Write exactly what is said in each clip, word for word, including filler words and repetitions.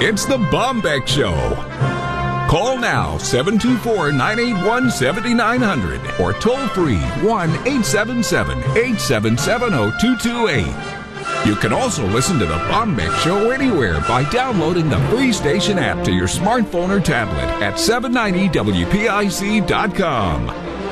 It's the Bombeck Show. Call now, seven two four, nine eight one, seven nine zero zero or toll free one eight seven seven, eight seven seven, zero two two eight. You can also listen to the Bombeck Show anywhere by downloading the free station app to your smartphone or tablet at seven ninety W P I C dot com.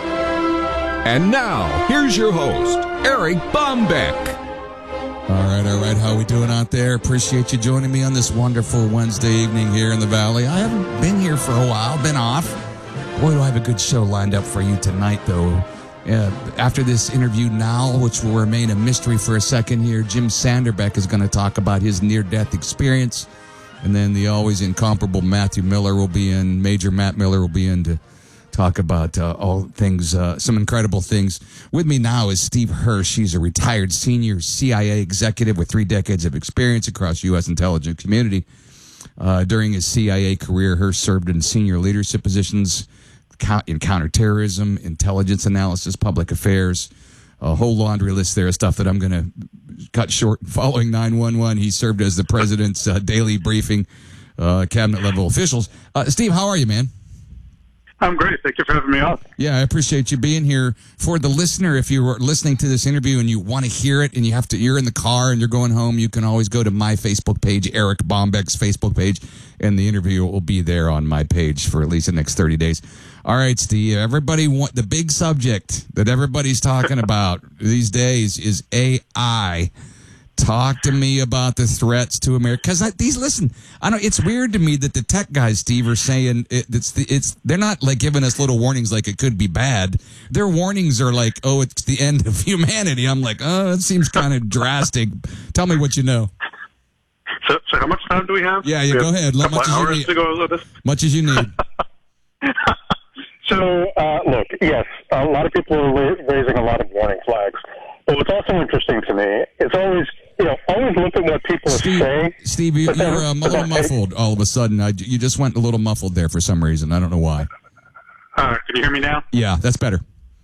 And now, here's your host, Eric Bombeck. All right, all right. How we doing out there? Appreciate you joining me on this wonderful Wednesday evening here in the Valley. I haven't been here for a while, been off. Boy, do I have a good show lined up for you tonight, though. Uh, after this interview now, which will remain a mystery for a second here, Jim Sanderbeck is going to talk about his near-death experience. And then the always incomparable Matthew Miller will be in, Major Matt Miller will be in to talk about uh, all things, uh, some incredible things. With me now is Steve Hirsch. He's a retired senior C I A executive with three decades of experience across U S intelligence community. Uh, during his C I A career, Hirsch served in senior leadership positions in counterterrorism, intelligence analysis, public affairs, a whole laundry list there of stuff that I'm going to cut short. Following nine one one, he served as the president's uh, daily briefing, uh, cabinet-level officials. Uh, Steve, how are you, man? I'm great. Thank you for having me on. Yeah, I appreciate you being here. For the listener, if you were listening to this interview and you want to hear it and you have to, you're in the car and you're going home, you can always go to my Facebook page, Eric Bombeck's Facebook page, and the interview will be there on my page for at least the next thirty days. All right, Steve, everybody want the big subject that everybody's talking about these days is A I. Talk to me about the threats to America. Because these, listen, I know it's weird to me that the tech guys, Steve, are saying it, it's the, it's they're not like giving us little warnings like it could be bad. Their warnings are like, oh, it's the end of humanity. I'm like, oh, it seems kind of drastic. Tell me what you know. So, so how much time do we have? Yeah, yeah, go ahead. Let much as you need. To go over this? Much as you need. So, uh, look, yes, a lot of people are ra- raising a lot of warning flags. But what's also interesting to me is always, you know, always look at what people Steve, are saying. Steve, you, you're um, a little muffled all of a sudden. I, you just went a little muffled there for some reason. I don't know why. Uh, can you hear me now? Yeah, that's better.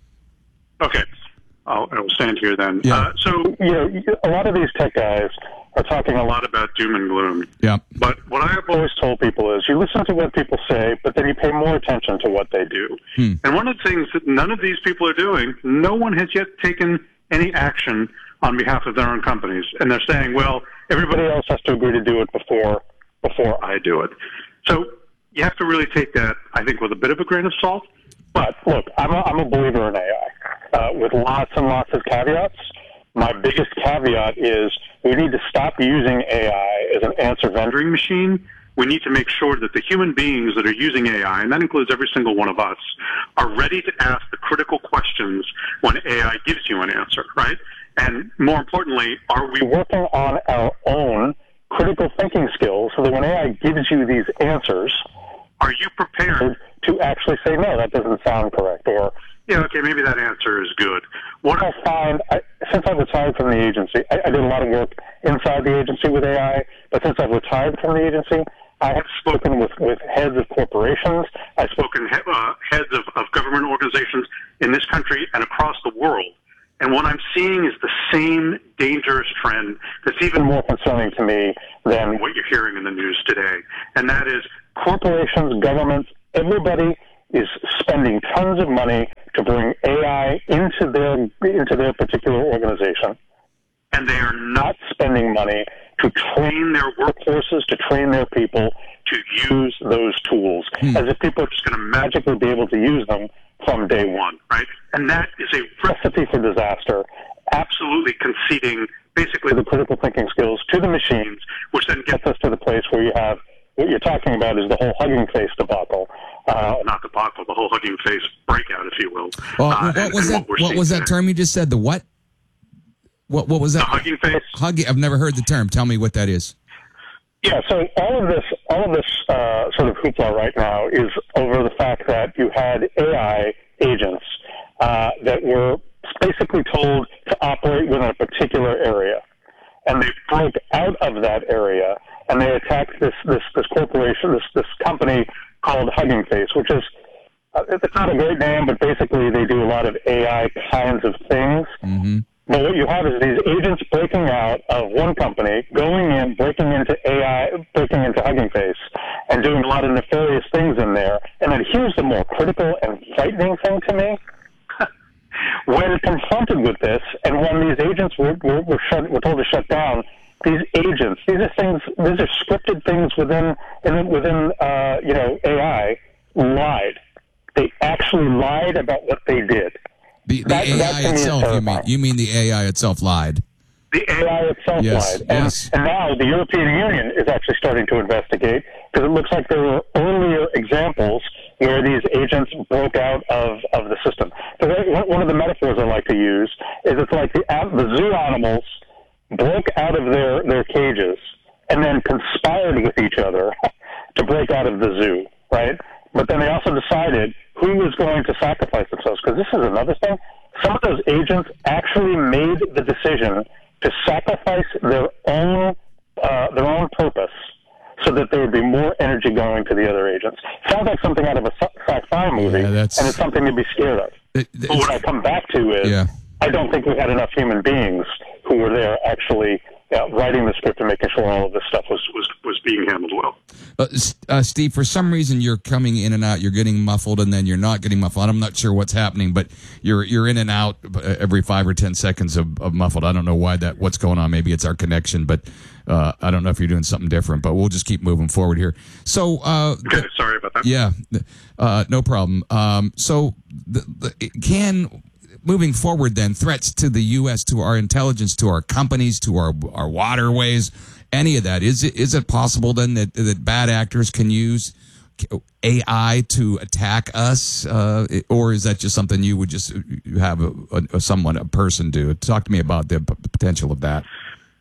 Okay. I'll, I'll stand here then. Yeah. Uh, so, you know, a lot of these tech guys are talking a lot about doom and gloom. Yeah. But what I've always told people is you listen to what people say, but then you pay more attention to what they do. Hmm. And one of the things that none of these people are doing, no one has yet taken any action on behalf of their own companies. And they're saying, well, everybody else has to agree to do it before before I do it. So you have to really take that, I think, with a bit of a grain of salt. But look, I'm a, I'm a believer in A I uh, with lots and lots of caveats. My biggest caveat is we need to stop using A I as an answer vendoring machine. We need to make sure that the human beings that are using A I, and that includes every single one of us, are ready to ask the critical questions when A I gives you an answer, right? And more importantly, are we working on our own critical thinking skills so that when A I gives you these answers, are you prepared to actually say, no, that doesn't sound correct, or, yeah, okay, maybe that answer is good. What I find, I, since I've retired from the agency, I, I did a lot of work inside the agency with A I, but since I've retired from the agency, I have spoken with, with heads of corporations. I've spoken he, uh, heads of, of government organizations in this country and across the world. And what I'm seeing is the same dangerous trend that's even more concerning to me than what you're hearing in the news today. And that is corporations, governments, everybody is spending tons of money to bring A I into their into their particular organization. And they are not spending money to train their workforces, to train their people to use those tools, hmm. as if people are just going to magically be able to use them from day one, right? And that is a recipe for disaster, absolutely conceding basically the critical thinking skills to the machines, which then gets us to the place where you have, what you're talking about is the whole Hugging Face debacle. Uh, not debacle, the whole Hugging Face breakout, if you will. Well, uh, what and, was and that? What, what was that term you just said? The what? What What was that? The Hugging Face. Hugging. I've never heard the term. Tell me what that is. Yeah, so all of this, all of this uh, sort of hoopla right now is over the fact that you had A I agents uh, that were basically told to operate within a particular area, and they broke out of that area and they attacked this this this corporation, this this company called Hugging Face, which is uh, it's not a great name, but basically they do a lot of A I kinds of things. Mm-hmm. But what you have is these agents breaking out of one company, going in, breaking into A I, breaking into Hugging Face, and doing a lot of nefarious things in there. And then here's the more critical and frightening thing to me. When confronted with this, and when these agents were, were, were, shut, were told to shut down, these agents, these are things, these are scripted things within, within uh, you know, A I, lied. They actually lied about what they did. The, the that, A I that itself, you mean? You mean the A I itself lied? The A I itself yes, lied. And, yes. and now the European Union is actually starting to investigate because it looks like there were earlier examples where these agents broke out of, of the system. So one of the metaphors I like to use is it's like the, the zoo animals broke out of their, their cages and then conspired with each other to break out of the zoo, right? But then they also decided who was going to sacrifice themselves, because this is another thing. Some of those agents actually made the decision to sacrifice their own uh, their own purpose so that there would be more energy going to the other agents. Sounds like something out of a sci-fi movie, yeah, that's, and it's something to be scared of. It, but what I come back to is, yeah. I don't think we had enough human beings who were there actually uh, writing the script and making sure all of this stuff was, was, was being handled well. Uh, uh, Steve, for some reason you're coming in and out. You're getting muffled, and then you're not getting muffled. I'm not sure what's happening, but you're you're in and out every five or ten seconds of, of muffled. I don't know why that. What's going on? Maybe it's our connection, but uh, I don't know if you're doing something different. But we'll just keep moving forward here. So, uh, okay, sorry about that. Yeah, uh, no problem. Um, so, the, the, can moving forward, then threats to the U S, to our intelligence, to our companies, to our our waterways. Any of that, is it is it possible then that that bad actors can use A I to attack us, uh, or is that just something you would just have a, a someone a person do? Talk to me about the potential of that.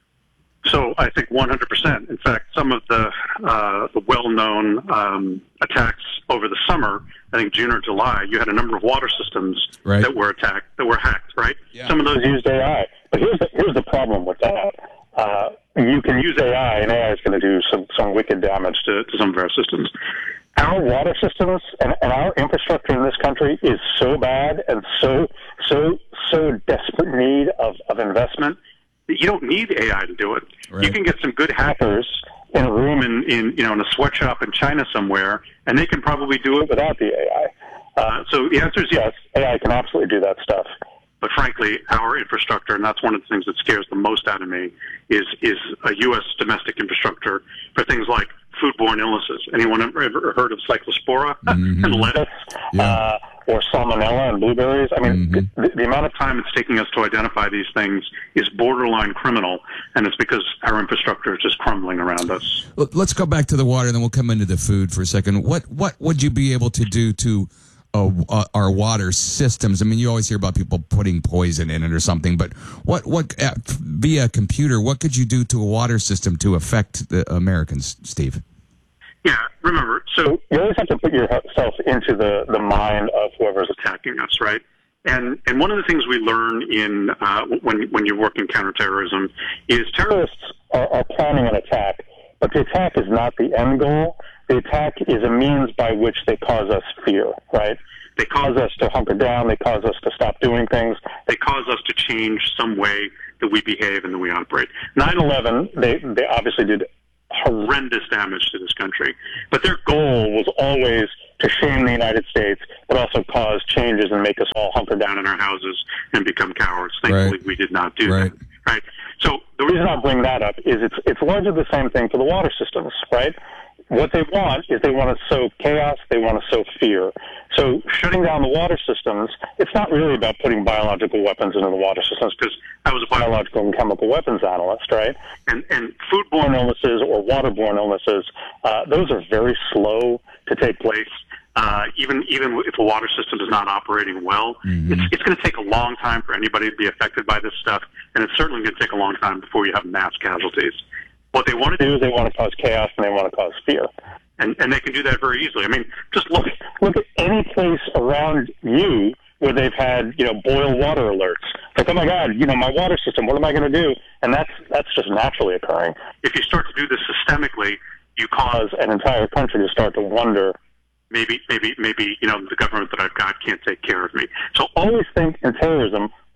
So I think one hundred percent. In fact, some of the uh, the well-known um, attacks over the summer, I think June or July, you had a number of water systems right. that were attacked, that were hacked. Right. Yeah. Some of those used A I, but here's the, here's the problem with that. Uh, you can use A I, and A I is going to do some, some wicked damage to, to some of our systems. Our water systems and, and our infrastructure in this country is so bad and so so so desperate need of, of investment that you don't need A I to do it. Right. You can get some good hackers in a room in, in you know in a sweatshop in China somewhere, and they can probably do it without the A I. Uh, so the answer is yes, A I can absolutely do that stuff. But frankly, our infrastructure, and that's one of the things that scares the most out of me, is is a U S domestic infrastructure for things like foodborne illnesses. Anyone ever, ever heard of cyclospora mm-hmm. and lettuce, yeah. uh, or salmonella and blueberries? I mean, mm-hmm. the, the amount of time it's taking us to identify these things is borderline criminal, and it's because our infrastructure is just crumbling around us. Let's go back to the water, and then we'll come into the food for a second. What what would you be able to do to Uh, uh, our water systems? I mean, you always hear about people putting poison in it or something, but what, what uh, via computer, what could you do to a water system to affect the Americans, Steve? Yeah, remember, so you always have to put yourself into the, the mind of whoever's attacking us, right? And and one of the things we learn in uh, when when you work in counterterrorism is terrorists are, are planning an attack, but the attack is not the end goal. The attack is a means by which they cause us fear, right? They cause us to hunker down. They cause us to stop doing things. They cause us to change some way that we behave and that we operate. nine eleven, they, they obviously did horrendous damage to this country, but their goal was always to shame the United States, but also cause changes and make us all hunker down in our houses and become cowards. Thankfully, right. we did not do right. that, right? So the reason I bring that up is it's it's largely the same thing for the water systems, right? What they want is they want to sow chaos, they want to sow fear. So shutting down the water systems, it's not really about putting biological weapons into the water systems, because I was a biological and chemical weapons analyst, right? And and foodborne illnesses or waterborne illnesses, uh, those are very slow to take place. Uh, even even if the water system is not operating well, mm-hmm. it's it's going to take a long time for anybody to be affected by this stuff, and it's certainly going to take a long time before you have mass casualties. What they want to do is they want to cause chaos and they want to cause fear. And and they can do that very easily. I mean, just look look at any place around you where they've had, you know, boil water alerts. Like, oh my God, you know, my water system, what am I going to do? And that's that's just naturally occurring. If you start to do this systemically, you cause an entire country to start to wonder, maybe, maybe, maybe, you know, the government that I've got can't take care of me. So always think in terrorism,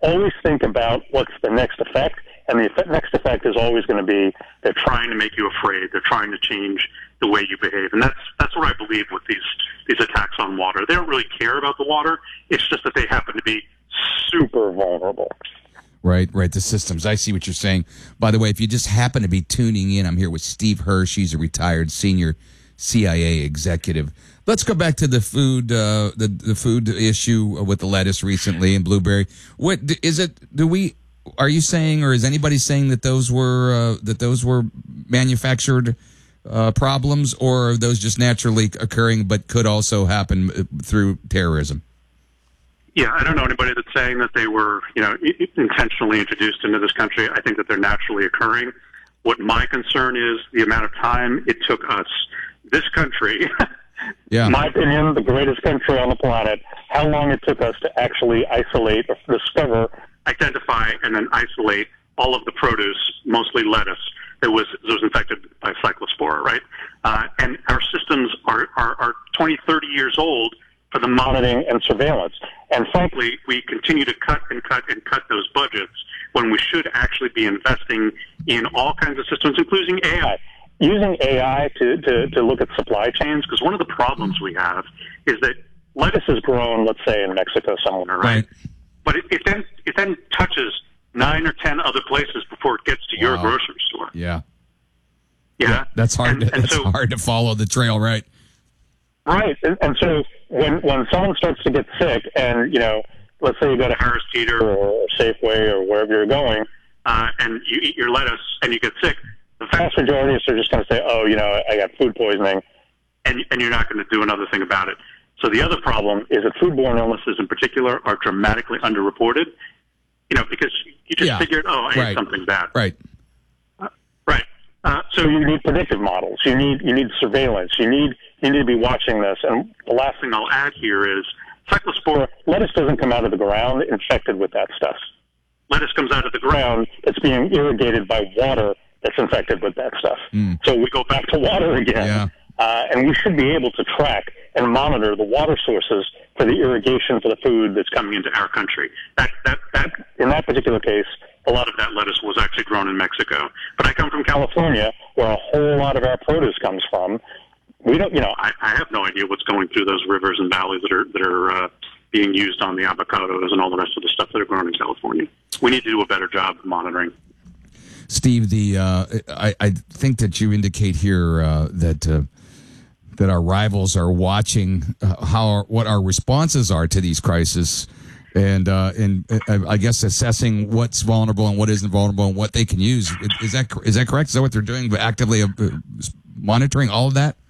always think about what's the next effect, and the effect, next effect is always going to be they're trying to make you afraid. They're trying to change the way you behave, and that's that's what I believe with these these attacks on water. They don't really care about the water. It's just that they happen to be super vulnerable. Right, right. The systems. I see what you're saying. By the way, if you just happen to be tuning in, I'm here with Steve Hirsch. He's a retired senior C I A executive. Let's go back to the food, uh, the the food issue with the lettuce recently and blueberry. What is it? Do we? Are you saying, or is anybody saying that those were uh, that those were manufactured uh, problems, or are those just naturally occurring, but could also happen through terrorism? Yeah, I don't know anybody that's saying that they were, you know, intentionally introduced into this country. I think that they're naturally occurring. What my concern is the amount of time it took us, this country, yeah. in my opinion, the greatest country on the planet, how long it took us to actually isolate or discover, identify, and then isolate all of the produce, mostly lettuce, that was that was infected by cyclospora, right? Uh, and our systems are, are, are twenty, thirty years old for the monitoring and surveillance. And frankly, we continue to cut and cut and cut those budgets when we should actually be investing in all kinds of systems, including A I. Using A I to, to, to look at supply chains, because one of the problems we have is that lettuce is grown, let's say, in Mexico somewhere, right? right. But it, it then it then touches nine or ten other places before it gets to wow. your grocery store. Yeah. Yeah. yeah that's hard. And, to, and that's so, hard to follow the trail, right? Right. And, and so when when someone starts to get sick, and you know, let's say you go to Harris Teeter or Safeway or wherever you're going, uh, and you eat your lettuce and you get sick, the vast majority are just going to say, "Oh, you know, I got food poisoning," and and you're not going to do another thing about it. So the other problem is that foodborne illnesses in particular are dramatically underreported. You know, because you just yeah. figured, "Oh, I right. ate something bad." Right. Uh, right. Uh, so you need predictive models. You need you need surveillance. You need you need to be watching this. And the last thing I'll add here is cyclospora. Lettuce doesn't come out of the ground infected with that stuff. Lettuce comes out of the ground. It's being irrigated by water that's infected with that stuff. Mm. So we go back to water again. Yeah. Uh, and we should be able to track and monitor the water sources for the irrigation for the food that's coming into our country. That, that, that, in that particular case, a lot of that lettuce was actually grown in Mexico. But I come from California, where a whole lot of our produce comes from. We don't, you know, I, I have no idea what's going through those rivers and valleys that are that are uh, being used on the avocados and all the rest of the stuff that are grown in California. We need to do a better job of monitoring. Steve, the uh, I, I think that you indicate here uh, that uh, that our rivals are watching uh, how our, what our responses are to these crises, and uh, and uh, I guess assessing what's vulnerable and what isn't vulnerable and what they can use. Is that is that correct? Is that what they're doing? But actively uh, monitoring all of that.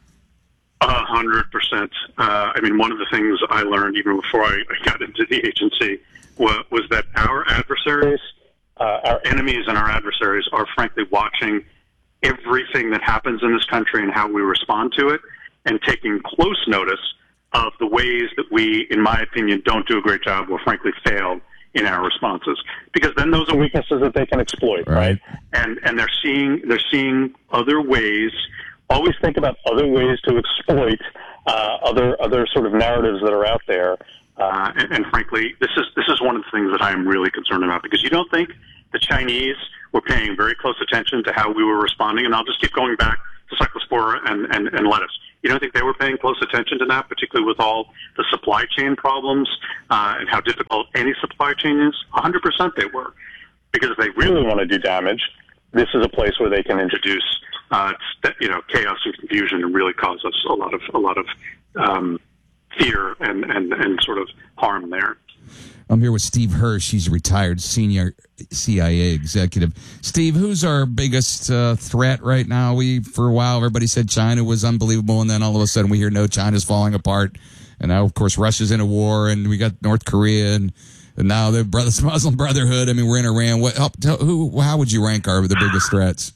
A hundred percent. I mean, one of the things I learned even before I, I got into the agency was, was that our adversaries, uh, our enemies and our adversaries are frankly watching everything that happens in this country and how we respond to it, and taking close notice of the ways that we, in my opinion, don't do a great job or frankly fail in our responses. Because then those are weaknesses that they can exploit, right? right? And and they're seeing they're seeing other ways. Always think about other ways to exploit uh, other other sort of narratives that are out there. Uh, and, and frankly, this is this is one of the things that I am really concerned about, because you don't think the Chinese were paying very close attention to how we were responding. And I'll just keep going back to cyclospora and, and, and lettuce. You don't think they were paying close attention to that, particularly with all the supply chain problems uh, and how difficult any supply chain is? one hundred percent they were, because if they really want to do damage, this is a place where they can introduce uh, you know, chaos and confusion and really cause us a lot of a lot of um, fear and, and, and sort of harm there. I'm here with Steve Hirsch. He's a retired senior C I A executive. Steve, who's our biggest uh, threat right now? We, for a while, everybody said China was unbelievable, and then all of a sudden we hear, no, China's falling apart. And now, of course, Russia's in a war, and we got North Korea, and, and now the brothers, Muslim Brotherhood. I mean, we're in Iran. What? Help, tell, who? How would you rank our the biggest threats?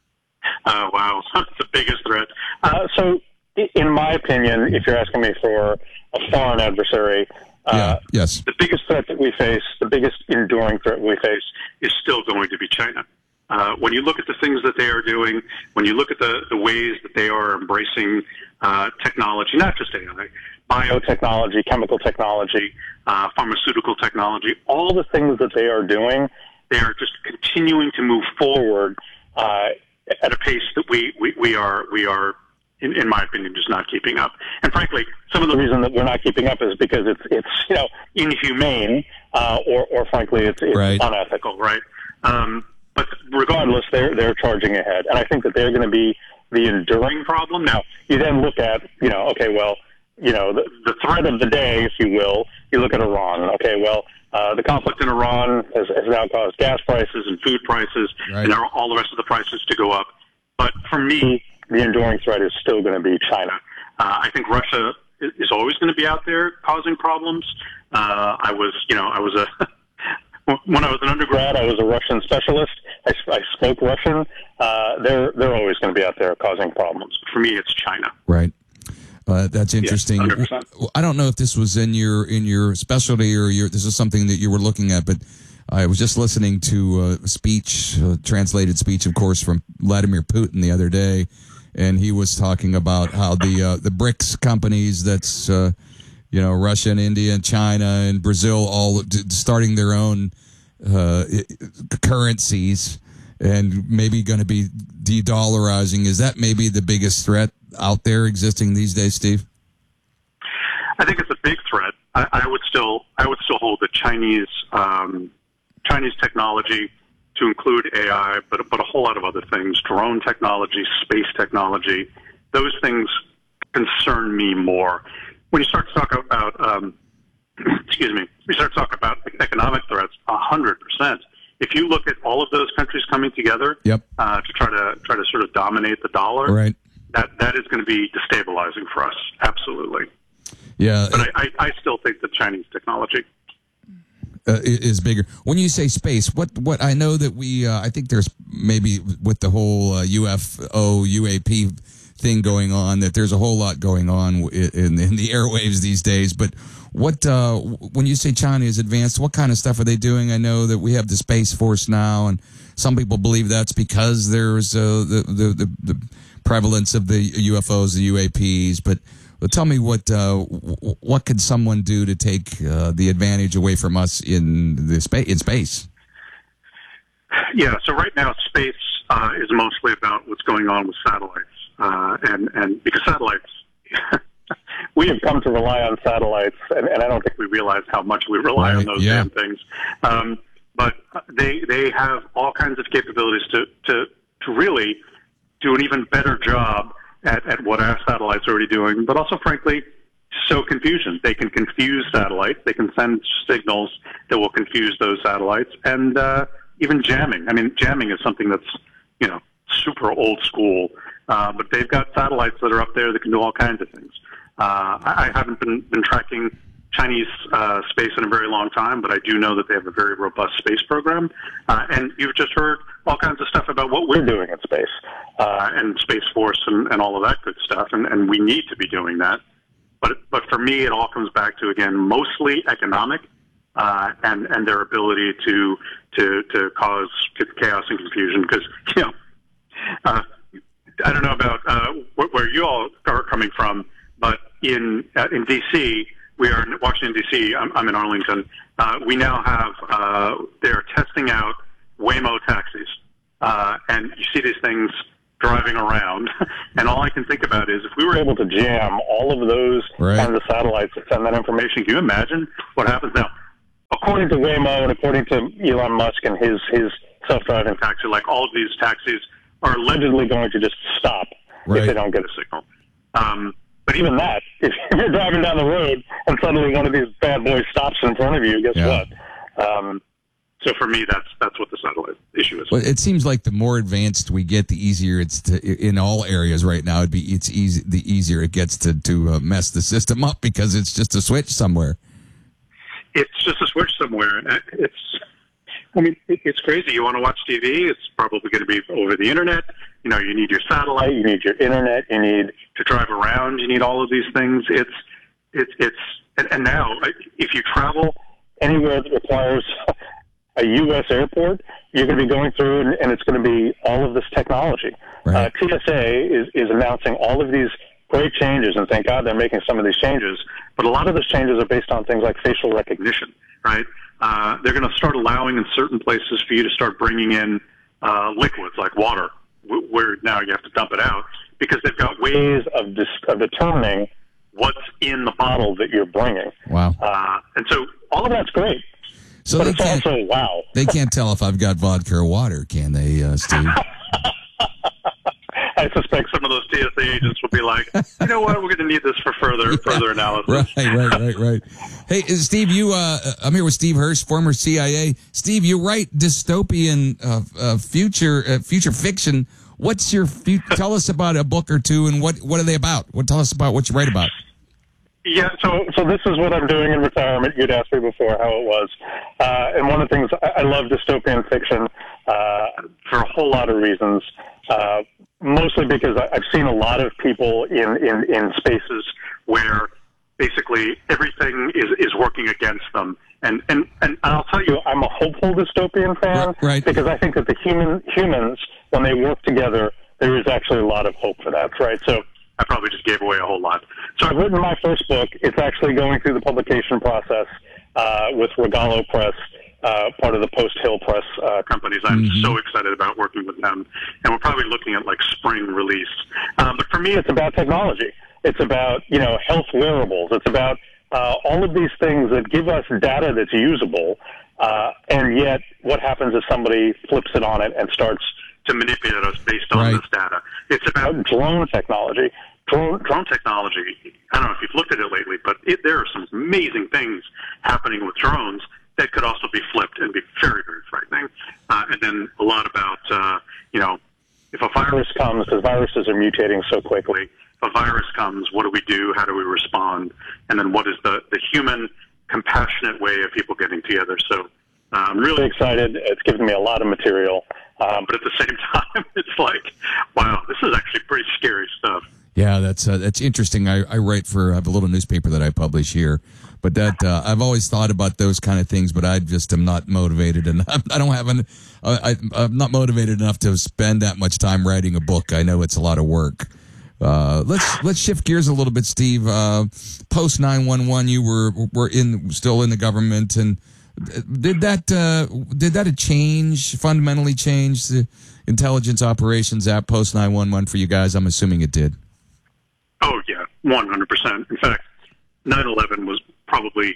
Uh, wow, the biggest threat. Uh, so, in my opinion, if you're asking me for a foreign adversary, uh, yeah, yes. the biggest threat that we face, the biggest enduring threat we face, is still going to be China. Uh, when you look at the things that they are doing, when you look at the, the ways that they are embracing uh, technology, not just A I, biotechnology, chemical technology, uh, pharmaceutical technology, all the things that they are doing, they are just continuing to move forward uh, at a pace that we, we, we are, we are in, in my opinion, just not keeping up. And frankly, some of the reason that we're not keeping up is because it's, it's you know, inhumane uh, or, or frankly, it's, it's right. unethical, right? Um, but regardless, they're, they're charging ahead. And I think that they're going to be the enduring problem. Now, you then look at, you know, okay, well, you know, the, the threat of the day, if you will, you look at Iran. Okay, well, uh, the conflict in Iran has, has now caused gas prices and food prices right. and all the rest of the prices to go up. But for me, the enduring threat is still going to be China. Uh, I think Russia is always going to be out there causing problems. Uh, I was, you know, I was a... When I was an undergrad, I was a Russian specialist. I, I spoke Russian. Uh, they're they're always going to be out there causing problems. For me, it's China. Right. Uh, that's interesting. Yeah, I don't know if this was in your in your specialty or your this is something that you were looking at, but I was just listening to a speech, a translated speech, of course, from Vladimir Putin the other day, and he was talking about how the uh, the BRICS companies, that's uh, you know, Russia and India and China and Brazil, all starting their own uh, currencies and maybe going to be de-dollarizing. Is that maybe the biggest threat out there existing these days, Steve? I think it's a big threat. I, I would still, I would still hold that Chinese, um, Chinese technology, to include A I, but but a whole lot of other things, drone technology, space technology, those things concern me more. When you start to talk about, um, excuse me, we start to talk about economic threats, a hundred percent. If you look at all of those countries coming together, yep. uh, to try to try to sort of dominate the dollar, right. that that is going to be destabilizing for us. Absolutely. Yeah, but I, I, I still think the Chinese technology uh, is bigger. When you say space, what what I know that we, uh, I think there's maybe with the whole uh, U F O U A P thing going on, that there's a whole lot going on in, in the airwaves these days. But what uh, when you say China is advanced, what kind of stuff are they doing? I know that we have the Space Force now, and some people believe that's because there's uh, the, the the the prevalence of the U F Os, the U A Ps. But tell me what uh, what could someone do to take uh, the advantage away from us in the space in space? Yeah. So right now, space uh, is mostly about what's going on with satellites. Uh, and, and because satellites, we have come to rely on satellites, and, and I don't think we realize how much we rely right, on those yeah. damn things. Um, but they they have all kinds of capabilities to, to, to really do an even better job at, at what our satellites are already doing, but also, frankly, sow confusion. They can confuse satellites. They can send signals that will confuse those satellites, and uh, even jamming. I mean, jamming is something that's, you know, super old school. Uh, but they've got satellites that are up there that can do all kinds of things. Uh, I, I haven't been, been tracking Chinese uh, space in a very long time, but I do know that they have a very robust space program. Uh, and you've just heard all kinds of stuff about what we're doing in space, uh, and Space Force and, and all of that good stuff, and, and we need to be doing that. But but for me, it all comes back to, again, mostly economic uh, and, and their ability to, to, to cause chaos and confusion because, you know, uh, I don't know about uh, where you all are coming from, but in uh, in D C, we are in Washington, D C, I'm, I'm in Arlington. Uh, we now have, uh, they're testing out Waymo taxis. Uh, and you see these things driving around. And all I can think about is if we were able to jam all of those right. kinds of satellites that send that information, can you imagine what happens now? According to Waymo and according to Elon Musk and his, his self-driving taxi, like all of these taxis are allegedly going to just stop right. if they don't get a signal. Um, but even that, if you're driving down the road and suddenly one of these bad boys stops in front of you, guess yeah. what? Um, so for me, that's that's what the satellite issue is. Well, it seems like the more advanced we get, the easier it's to, in all areas right now. It'd be it's easy. The easier it gets to to uh, mess the system up because it's just a switch somewhere. It's just a switch somewhere. It's. I mean, it's crazy. You want to watch T V, it's probably going to be over the internet. You know, you need your satellite, you need your internet, you need to drive around, you need all of these things. It's, it's, it's, and, and now, if you travel anywhere that requires a U S airport, you're going to be going through, and, and it's going to be all of this technology. Right. Uh, T S A is, is announcing all of these great changes, and thank God they're making some of these changes. But a lot of those changes are based on things like facial recognition, right? Uh, they're going to start allowing in certain places for you to start bringing in uh, liquids like water, where now you have to dump it out, because they've got ways of, dis- of determining what's in the bottle that you're bringing. Wow. Uh, and so all of that's great. So but they it's can't, also wow. They can't tell if I've got vodka or water, can they, uh, Steve? I suspect some of those T S A agents will be like, you know what, we're going to need this for further further analysis. Right, right, right, right. Hey, Steve, you, uh, I'm here with Steve Hirsch, former C I A. Steve, you write dystopian uh, uh, future uh, future fiction. What's your fu- tell us about a book or two, and what what are they about? What tell us about what you write about? Yeah, so so this is what I'm doing in retirement. You'd asked me before how it was, uh, and one of the things I, I love dystopian fiction uh, for a whole lot of reasons. Uh, mostly because I, I've seen a lot of people in, in, in spaces where basically everything is, is working against them. And, and, and I'll tell you, I'm a hopeful dystopian fan, right. because I think that the human humans, when they work together, there is actually a lot of hope for that, right? So I probably just gave away a whole lot. So I've written my first book. It's actually going through the publication process uh, with Regalo Press, uh, part of the Post Hill Press uh, companies. I'm mm-hmm. so excited about working with them. And we're probably looking at like spring release. Um, but for me, it's about technology. It's about, you know, health wearables. It's about uh, all of these things that give us data that's usable. Uh, and yet what happens if somebody flips it on it and starts to manipulate us based on right. this data? It's about drone technology. Drone, drone technology, I don't know if you've looked at it lately, but it, there are some amazing things happening with drones that could also be flipped and be very, very frightening. Uh, and then a lot about, uh, you know, if a virus comes, because viruses are mutating so quickly, if a virus comes, what do we do? How do we respond? And then what is the, the human, compassionate way of people getting together? So uh, I'm really excited. It's given me a lot of material. Um, but at the same time, it's like, wow, this is actually pretty scary stuff. Yeah, that's uh, that's interesting. I, I write for I have a little newspaper that I publish here, but that uh, I've always thought about those kind of things, but I just am not motivated, and I don't have an uh, I, I'm not motivated enough to spend that much time writing a book. I know it's a lot of work. Uh, let's let's shift gears a little bit, Steve. Uh, Post nine one one, you were were in still in the government, and did that uh, did that change fundamentally change the intelligence operations at Post nine one one for you guys? I'm assuming it did. Oh, yeah, one hundred percent. In fact, nine eleven was probably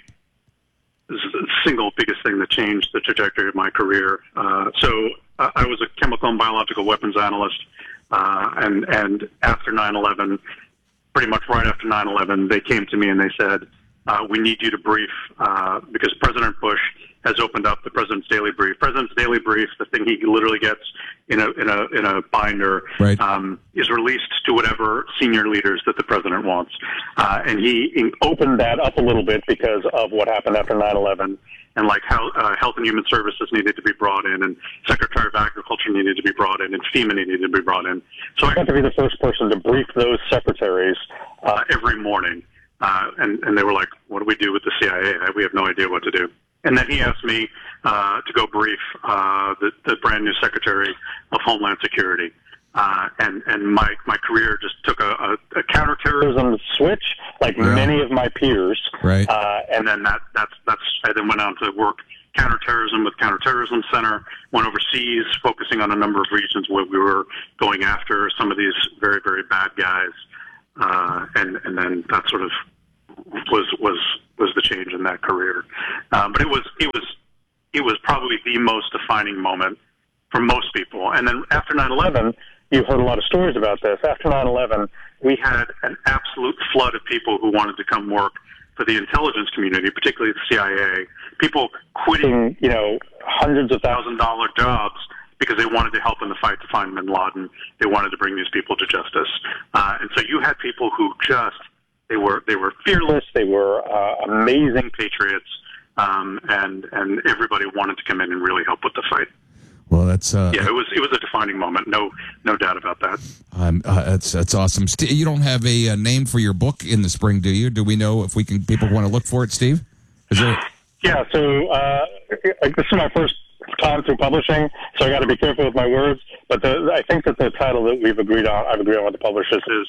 the single biggest thing that changed the trajectory of my career. Uh, so uh, I was a chemical and biological weapons analyst, uh, and, and after nine eleven, pretty much right after nine eleven, they came to me and they said, uh, we need you to brief, uh, because President Bush has opened up the President's Daily Brief. President's Daily Brief, the thing he literally gets in a in a in a binder, right. um, is released to whatever senior leaders that the president wants. Uh, and he in- opened that up a little bit because of what happened after nine eleven, and like how uh, Health and Human Services needed to be brought in, and Secretary of Agriculture needed to be brought in, and FEMA needed to be brought in. So I got to be the first person to brief those secretaries uh, every morning. Uh, and, and they were like, what do we do with the C I A? We have no idea what to do. And then he asked me uh, to go brief uh, the, the brand new Secretary of Homeland Security. Uh, and and my, my career just took a, a, a counterterrorism switch, like yeah. many of my peers. Right. Uh, and then that that's that's I then went on to work counterterrorism with Counterterrorism Center, went overseas, focusing on a number of regions where we were going after some of these very, very bad guys. Uh, and, and then that sort of was was was the change in that career. Um, but it was it was it was probably the most defining moment for most people. And then after nine eleven, you've heard a lot of stories about this. After nine eleven, we had an absolute flood of people who wanted to come work for the intelligence community, particularly the C I A. People quitting, you know, hundreds of thousand dollar jobs because they wanted to help in the fight to find bin Laden. They wanted to bring these people to justice. Uh, and so you had people who just, they were they were fearless, they were uh, amazing patriots, um, and and everybody wanted to come in and really help with the fight. Well, that's uh, yeah, it was it was a defining moment, no no doubt about that. Um, uh, that's that's awesome. Steve, you don't have a, a name for your book in the spring, do you? Do we know if we can? People want to look for it, Steve? Is there? Yeah. So uh, this is my first time through publishing, so I got to be careful with my words. But the, I think that the title that we've agreed on, I've agreed on with the publishers, is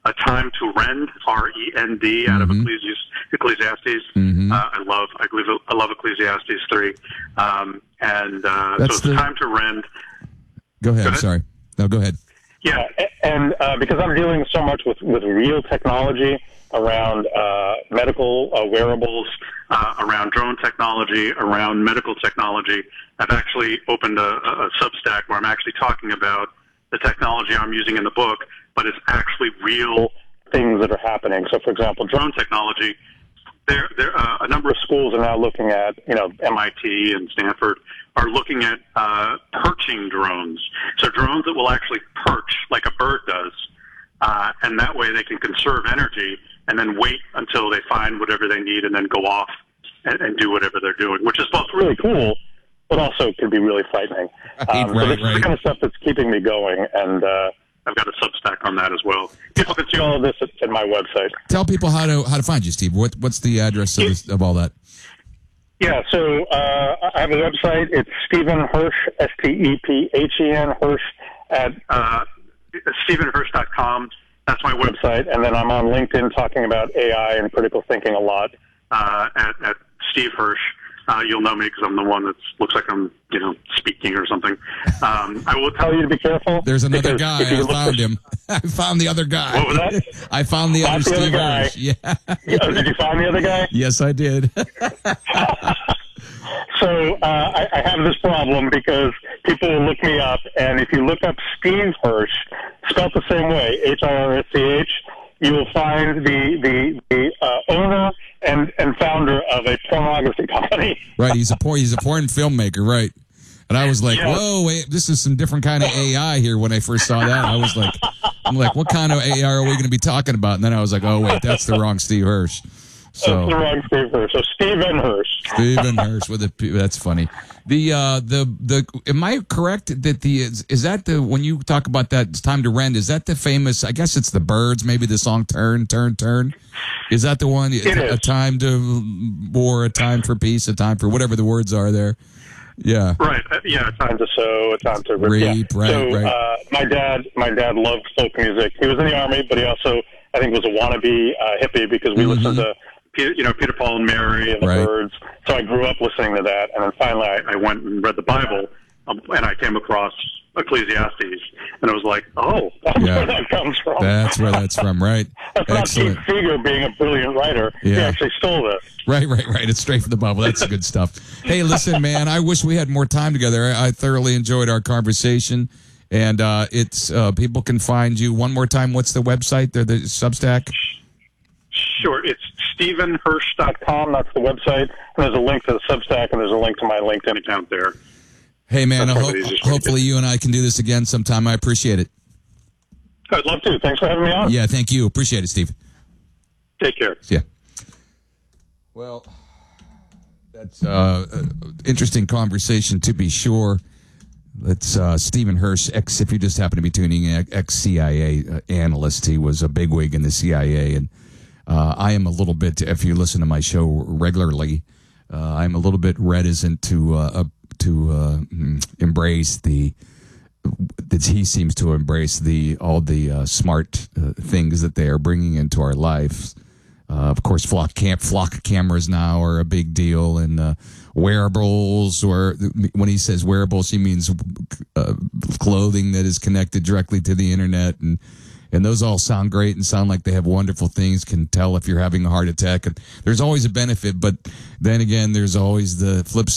A Time to Rend, R E N D, out mm-hmm. of Ecclesiastes. Ecclesiastes. Mm-hmm. Uh, I love, I believe, I love Ecclesiastes three. Um, and uh, so it's the... Time to Rend. Go ahead. Go ahead. Sorry. No, go ahead. Yeah, and uh, because I'm dealing so much with, with real technology around uh, medical uh, wearables, uh, around drone technology, around medical technology, I've actually opened a, a Substack where I'm actually talking about the technology I'm using in the book, but it's actually real things that are happening. So, for example, drone technology, there, there, uh, a number of schools are now looking at, you know, M I T and Stanford are looking at uh, perching drones. So drones that will actually perch like a bird does, uh, and that way they can conserve energy and then wait until they find whatever they need and then go off and, and do whatever they're doing, which is both really cool, but also can be really frightening. Um, right, so this right. is the kind of stuff that's keeping me going, and uh, I've got a Substack on that as well. People can see all of this at, at my website. Tell people how to how to find you, Steve. What what's the address of, this, of all that? Yeah, so uh, I have a website. It's Stephen Hirsch, S T E P H E N, Hirsch, at uh, stephen hirsch dot com. That's my website. And then I'm on LinkedIn talking about A I and critical thinking a lot uh, at, at Steve Hirsch. Uh, you'll know me because I'm the one that looks like I'm, you know, speaking or something. Um, I will tell you to be careful. There's another guy. I found for... him. I found the other guy. What was that? I found the Not other the Steve other guy. Hirsch. Yeah. Oh, did you find the other guy? Yes, I did. So uh, I, I have this problem because people will look me up, and if you look up Steve Hirsch, spelled the same way, H I R S C H, you will find the the, the uh, owner and, and founder of a pornography company. Right, he's a porn he's a porn filmmaker, right? And I was like, yeah. whoa, wait, this is some different kind of A I here. When I first saw that, I was like, I'm like, what kind of A I are we going to be talking about? And then I was like, oh wait, that's the wrong Steve Hirsch. So, that's the wrong Steve Hirsch. So Stephen Hirsch. Stephen Hirsch with a that's funny. The uh the the am I correct that the is, is that the when you talk about that it's Time to Rend, is that the famous, I guess it's the Byrds, maybe the song Turn Turn Turn? Is that the one? It a is. time to war, a time for peace, a time for whatever the words are there. Yeah. Right. Uh, yeah. A time to sow, a time to reap. Yeah. Right. So right. Uh, my dad, my dad loved folk music. He was in the army, but he also, I think, was a wannabe uh, hippie because we Mm-hmm. listened to, Peter, you know, Peter, Paul, and Mary and the Right. Byrds. So I grew up listening to that, and then finally I, I went and read the Bible, um, and I came across Ecclesiastes, and I was like, oh, that's Yeah. where that comes from. That's where that's from, right? That's not Excellent. Keith Seeger being a brilliant writer. He Yeah. actually stole this. Right, right, right. It's straight from the Bible. That's good stuff. Hey, listen, man, I wish we had more time together. I, I thoroughly enjoyed our conversation. And uh, it's uh, people can find you one more time. What's the website? The, the Substack? Sure. It's stephen hirsch dot com. That's the website. And there's a link to the Substack, and there's a link to my LinkedIn account there. Hey, man, I That's hope, probably the easiest way to hopefully you and I can do this again sometime. I appreciate it. I'd love to. Thanks for having me on. Yeah, thank you. Appreciate it, Steve. Take care. Yeah. Well, that's uh, an interesting conversation to be sure. That's uh, Stephen Hirsch, ex, if you just happen to be tuning in, ex-C I A uh, analyst. He was a bigwig in the C I A. And uh, I am a little bit, if you listen to my show regularly, uh, I'm a little bit reticent to uh, to uh, embrace the, that he seems to embrace the all the uh, smart uh, things that they are bringing into our lives. Uh, of course, flock cam- flock cameras now are a big deal, and uh, wearables. Or when he says wearables, he means uh, clothing that is connected directly to the internet, and and those all sound great and sound like they have wonderful things. Can tell if you're having a heart attack. And there's always a benefit, but then again, there's always the flip side.